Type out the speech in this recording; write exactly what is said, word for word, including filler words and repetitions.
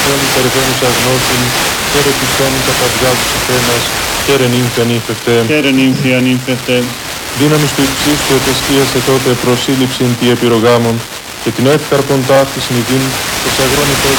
Θεόν υπερβαίνουσα γνώσιν, χαίρε πιστόν κατά διάδους Αθένας, χαίρε νύμφια νύφευτε. Χαίρε νύμφια νύφευτε. Δύναμις του υψίστου ετεσκίασε τότε προσήλυψην τη επιρρογάμων, και την εύκαρπον ταύτης νηδίν, ως αγρόνι